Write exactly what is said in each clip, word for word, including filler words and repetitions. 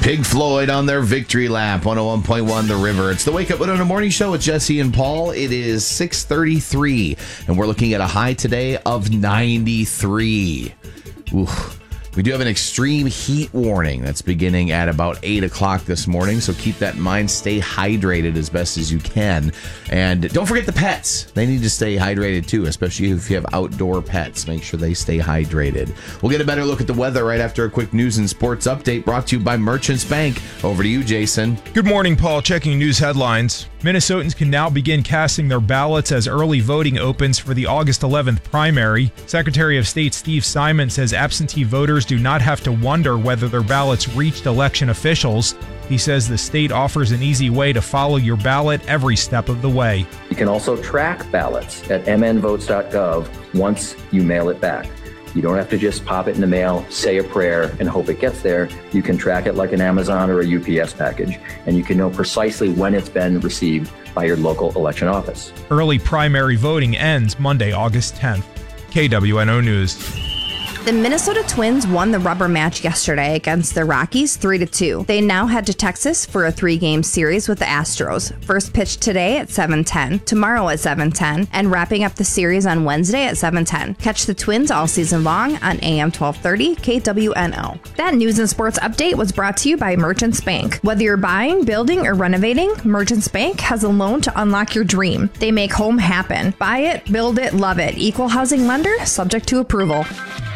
Pink Floyd on their victory lap, one oh one point one The River. It's the Wake Up Winona Morning Show with Jesse and Paul. It is six thirty-three, and we're looking at a high today of ninety-three. Oof. We do have an extreme heat warning that's beginning at about eight o'clock this morning, so keep that in mind. Stay hydrated as best as you can. And don't forget the pets. They need to stay hydrated too, especially if you have outdoor pets. Make sure they stay hydrated. We'll get a better look at the weather right after a quick news and sports update brought to you by Merchants Bank. Over to you, Jason. Good morning, Paul. Checking news headlines. Minnesotans can now begin casting their ballots as early voting opens for the August eleventh primary. Secretary of State Steve Simon says absentee voters do not have to wonder whether their ballots reached election officials. He says the state offers an easy way to follow your ballot every step of the way. You can also track ballots at m n votes dot gov once you mail it back. You don't have to just pop it in the mail, say a prayer, and hope it gets there. You can track it like an Amazon or a U P S package, and you can know precisely when it's been received by your local election office. Early primary voting ends Monday, August tenth. K W N O News. The Minnesota Twins won the rubber match yesterday against the Rockies three to two. They now head to Texas for a three-game series with the Astros. First pitch today at seven ten, tomorrow at seven ten, and wrapping up the series on Wednesday at seven ten. Catch the Twins all season long on A M twelve thirty K W N O. That news and sports update was brought to you by Merchants Bank. Whether you're buying, building, or renovating, Merchants Bank has a loan to unlock your dream. They make home happen. Buy it, build it, love it. Equal housing lender, subject to approval.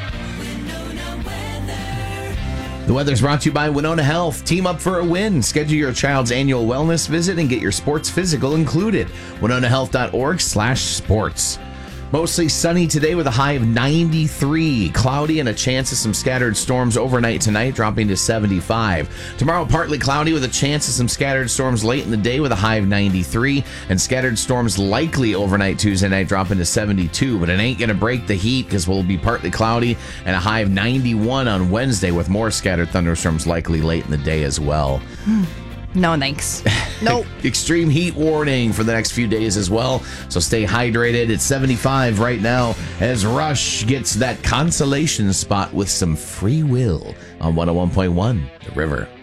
The weather's brought to you by Winona Health. Team up for a win. Schedule your child's annual wellness visit and get your sports physical included. winona health dot org slash sports. Mostly sunny today with a high of ninety-three. Cloudy and a chance of some scattered storms overnight tonight, dropping to seventy-five. Tomorrow, partly cloudy with a chance of some scattered storms late in the day with a high of ninety-three. And scattered storms likely overnight Tuesday night, dropping to seventy-two. But it ain't going to break the heat because we'll be partly cloudy and a high of ninety-one on Wednesday with more scattered thunderstorms likely late in the day as well. No thanks. Nope. Extreme heat warning for the next few days as well. So stay hydrated. It's seventy-five right now as Rush gets that consolation spot with some Free Will on one oh one point one The River.